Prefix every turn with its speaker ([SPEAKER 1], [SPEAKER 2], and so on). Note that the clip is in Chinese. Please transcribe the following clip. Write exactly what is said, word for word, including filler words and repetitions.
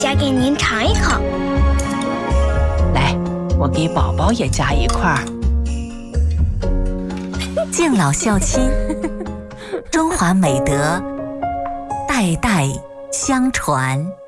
[SPEAKER 1] 夹给您尝一口。
[SPEAKER 2] 来，我给宝宝也夹一块儿。
[SPEAKER 3] 敬老孝亲，中华美德代代相传。